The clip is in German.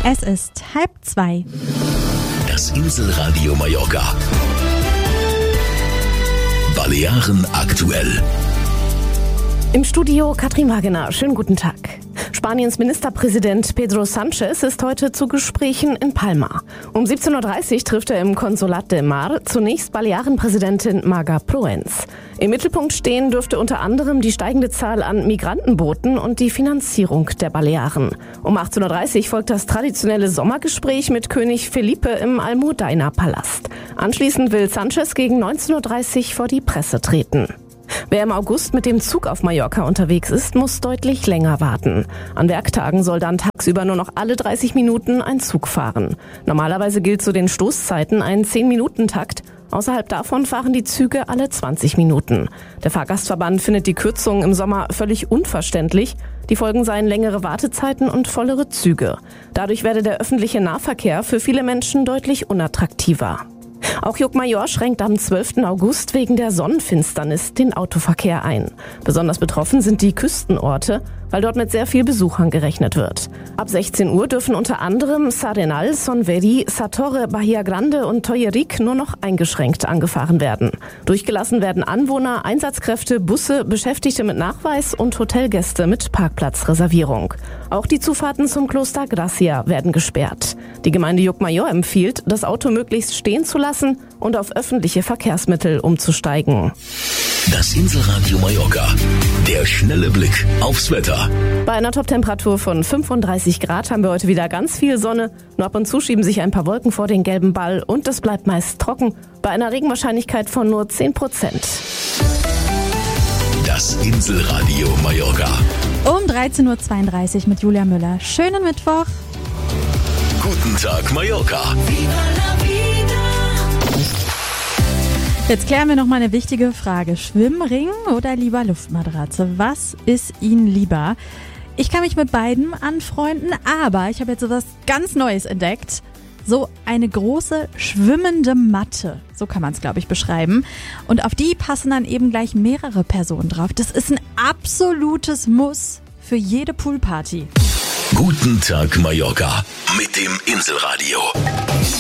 Es ist 1:30. Das Inselradio Mallorca. Balearen aktuell. Im Studio Katrin Wagener. Schönen guten Tag. Spaniens Ministerpräsident Pedro Sánchez ist heute zu Gesprächen in Palma. Um 17.30 Uhr trifft er im Consolat del Mar zunächst Balearenpräsidentin Marga Proens. Im Mittelpunkt stehen dürfte unter anderem die steigende Zahl an Migrantenbooten und die Finanzierung der Balearen. Um 18.30 Uhr folgt das traditionelle Sommergespräch mit König Felipe im Almudaina-Palast. Anschließend will Sánchez gegen 19.30 Uhr vor die Presse treten. Wer im August mit dem Zug auf Mallorca unterwegs ist, muss deutlich länger warten. An Werktagen soll dann tagsüber nur noch alle 30 Minuten ein Zug fahren. Normalerweise gilt zu den Stoßzeiten ein 10-Minuten-Takt. Außerhalb davon fahren die Züge alle 20 Minuten. Der Fahrgastverband findet die Kürzungen im Sommer völlig unverständlich. Die Folgen seien längere Wartezeiten und vollere Züge. Dadurch werde der öffentliche Nahverkehr für viele Menschen deutlich unattraktiver. Auch Llucmajor schränkt am 12. August wegen der Sonnenfinsternis den Autoverkehr ein. Besonders betroffen sind die Küstenorte, weil dort mit sehr viel Besuchern gerechnet wird. Ab 16 Uhr dürfen unter anderem S'Arenal, Sonveri, Satorre, Bahia Grande und Toyerik nur noch eingeschränkt angefahren werden. Durchgelassen werden Anwohner, Einsatzkräfte, Busse, Beschäftigte mit Nachweis und Hotelgäste mit Parkplatzreservierung. Auch die Zufahrten zum Kloster Gracia werden gesperrt. Die Gemeinde Llucmajor empfiehlt, das Auto möglichst stehen zu lassen und auf öffentliche Verkehrsmittel umzusteigen. Das Inselradio Mallorca. Der schnelle Blick aufs Wetter. Bei einer Toptemperatur von 35 Grad haben wir heute wieder ganz viel Sonne. Nur ab und zu schieben sich ein paar Wolken vor den gelben Ball und es bleibt meist trocken. Bei einer Regenwahrscheinlichkeit von nur 10%. Das Inselradio Mallorca. Um 13.32 Uhr mit Julia Müller. Schönen Mittwoch. Guten Tag Mallorca. Jetzt klären wir noch mal eine wichtige Frage. Schwimmring oder lieber Luftmatratze? Was ist Ihnen lieber? Ich kann mich mit beiden anfreunden, aber ich habe jetzt so was ganz Neues entdeckt. So eine große schwimmende Matte. So kann man es, glaube ich, beschreiben. Und auf die passen dann eben gleich mehrere Personen drauf. Das ist ein absolutes Muss für jede Poolparty. Guten Tag Mallorca mit dem Inselradio.